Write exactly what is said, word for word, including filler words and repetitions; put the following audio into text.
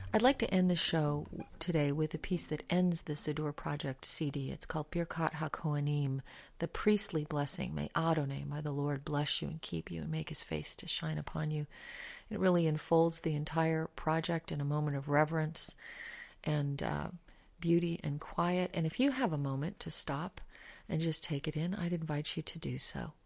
I'd like to end the show today with a piece that ends the Siddur Project C D. It's called Birkat HaKohanim, the priestly blessing. May Adonai, may the Lord bless you and keep you and make his face to shine upon you. It really unfolds the entire project in a moment of reverence and uh, beauty and quiet. And if you have a moment to stop and just take it in, I'd invite you to do so.